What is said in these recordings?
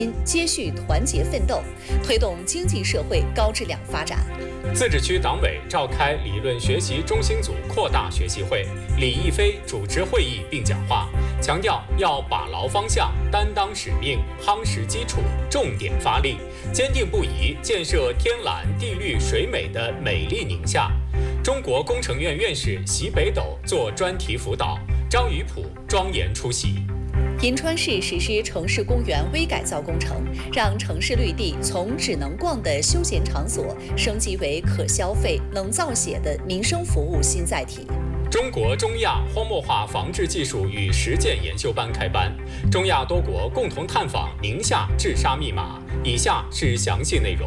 接续团结奋斗，推动经济社会高质量发展。 自治区党委召开理论学习中心组扩大学习会，李毅飞主持会议并讲话，强调要把牢方向、担当使命、夯实基础，重点发力，坚定不移建设天蓝地绿水美的美丽宁夏。中国工程院院士习北斗做专题辅导，张宇普庄严出席。 银川市实施城市公园微改造工程，让城市绿地从只能逛的休闲场所升级为可消费、能造血的民生服务新载体。 中国中亚荒漠化防治技术与实践研修班开班，中亚多国共同探访宁夏治沙密码。以下是详细内容。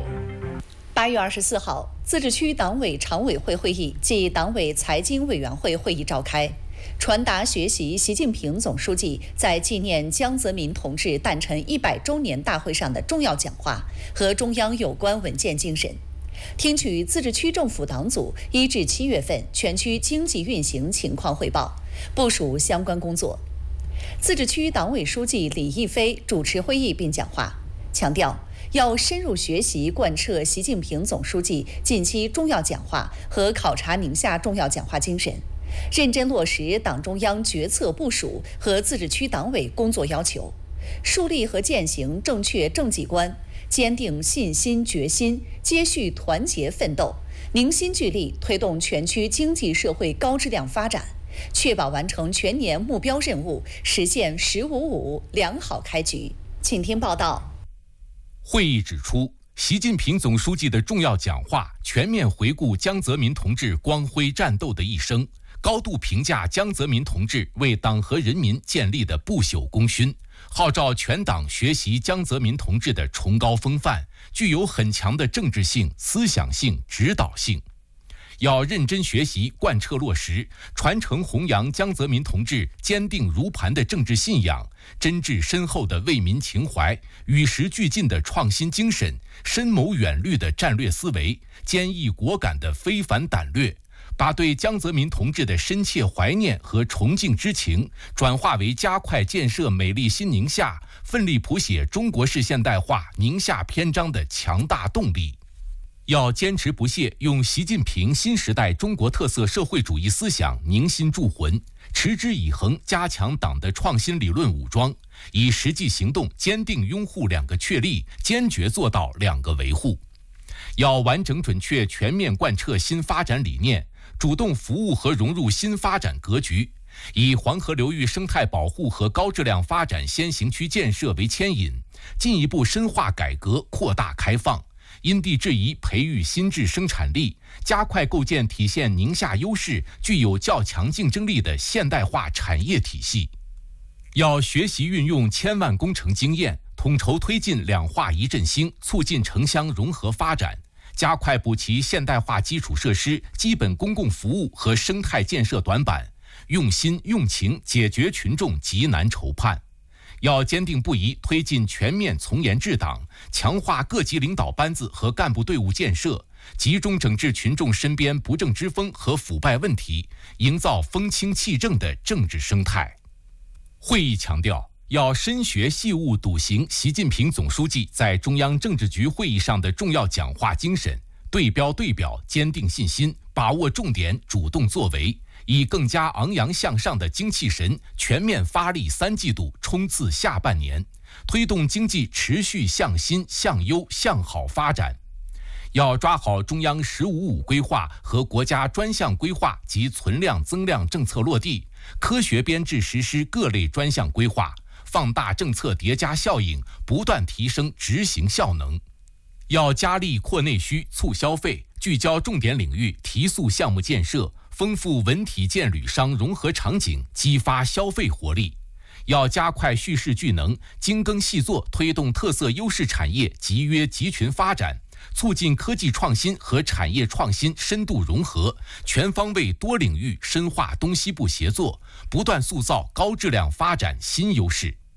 8月24号，自治区党委常委会会议暨党委财经委员会会议召开。传达学习习近平总书记在纪念江泽民同志诞辰100周年大会上的重要讲话和中央有关文件精神，听取自治区政府党组1至7月份全区经济运行情况汇报，部署相关工作。自治区党委书记李毅飞主持会议并讲话，强调要深入学习贯彻习近平总书记近期重要讲话和考察宁夏重要讲话精神，认真落实党中央决策部署和自治区党委工作要求，树立和践行正确政绩观，坚定信心决心，接续团结奋斗，凝心聚力推动全区经济社会高质量发展，确保完成全年目标任务，实现“10+5+5”良好开局。请听报道。 会议指出，习近平总书记的重要讲话全面回顾江泽民同志光辉战斗的一生，高度评价江泽民同志为党和人民建立的不朽功勋，号召全党学习江泽民同志的崇高风范，具有很强的政治性、思想性、指导性。要认真学习，贯彻落实，传承弘扬江泽民同志坚定如磐的政治信仰，真挚深厚的为民情怀，与时俱进的创新精神，深谋远虑的战略思维，坚毅果敢的非凡胆略，把对江泽民同志的深切怀念和崇敬之情转化为加快建设美丽新宁夏、奋力谱写中国式现代化宁夏篇章的强大动力。要坚持不懈用习近平新时代中国特色社会主义思想凝心铸魂，持之以恒加强党的创新理论武装，以实际行动坚定拥护2个确立，坚决做到2个维护。要完整准确全面贯彻新发展理念，主动服务和融入新发展格局，以黄河流域生态保护和高质量发展先行区建设为牵引，进一步深化改革，扩大开放，因地制宜培育新质生产力，加快构建体现宁夏优势、具有较强竞争力的现代化产业体系。要学习运用千万工程经验，统筹推进2化1振兴，促进城乡融合发展，加快补齐现代化基础设施、基本公共服务和生态建设短板，用心用情解决群众急难愁盼。要坚定不移推进全面从严治党，强化各级领导班子和干部队伍建设，集中整治群众身边不正之风和腐败问题，营造风清气正的政治生态。会议强调，要深学细悟笃行习近平总书记在中央政治局会议上的重要讲话精神，对标对表，坚定信心，把握重点，主动作为，以更加昂扬向上的精气神，全面发力3季度，冲刺下半年，推动经济持续向新、向优、向好发展。要抓好中央“10+5+5”规划和国家专项规划及存量增量政策落地，科学编制实施各类专项规划，放大政策叠加效应，不断提升执行效能。要加力扩内需、促消费，聚焦重点领域，提速项目建设，丰富文体建旅商融合场景，激发消费活力。要加快蓄势聚能，精耕细作，推动特色优势产业集约集群发展，促进科技创新和产业创新深度融合，全方位多领域深化东西部协作，不断塑造高质量发展新优势。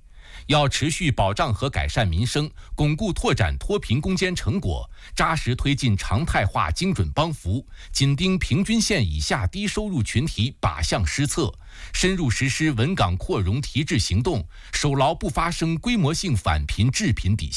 要持续保障和改善民生，巩固拓展脱贫攻坚成果，扎实推进常态化精准帮扶，紧盯平均线以下低收入群体靶向施策，深入实施稳岗扩容提质行动，守牢不发生规模性返贫致贫底线。